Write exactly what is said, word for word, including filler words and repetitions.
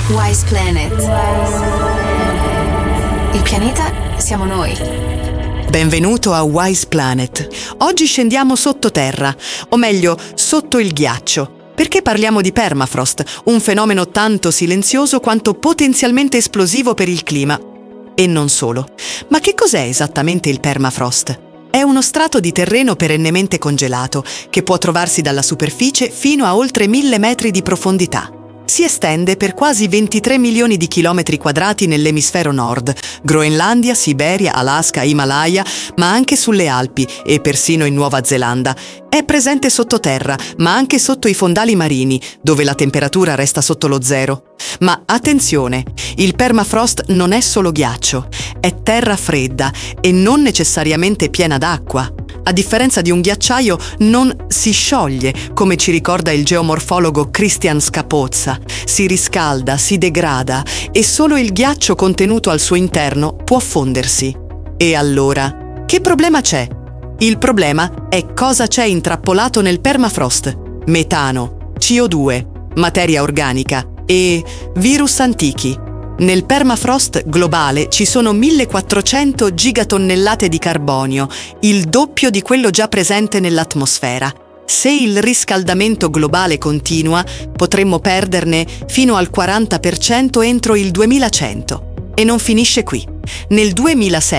Wise Planet. Il pianeta siamo noi. Benvenuto a Wise Planet. Oggi scendiamo sottoterra, o meglio, sotto il ghiaccio. Perché parliamo di permafrost, un fenomeno tanto silenzioso quanto potenzialmente esplosivo per il clima. E non solo. Ma che cos'è esattamente il permafrost? È uno strato di terreno perennemente congelato, che può trovarsi dalla superficie fino a oltre mille metri di profondità. Si estende per quasi ventitré milioni di chilometri quadrati nell'emisfero nord, Groenlandia, Siberia, Alaska, Himalaya, ma anche sulle Alpi e persino in Nuova Zelanda. È presente sottoterra, ma anche sotto i fondali marini, dove la temperatura resta sotto lo zero. Ma attenzione, il permafrost non è solo ghiaccio, è terra fredda e non necessariamente piena d'acqua. A differenza di un ghiacciaio, non si scioglie, come ci ricorda il geomorfologo Christian Scapozza. Si riscalda, si degrada e solo il ghiaccio contenuto al suo interno può fondersi. E allora, che problema c'è? Il problema è cosa c'è intrappolato nel permafrost. Metano, C O due, materia organica e virus antichi. Nel permafrost globale ci sono millequattrocento gigatonnellate di carbonio, il doppio di quello già presente nell'atmosfera. Se il riscaldamento globale continua, potremmo perderne fino al quaranta per cento entro il duemilacento. E non finisce qui. Nel duemilasei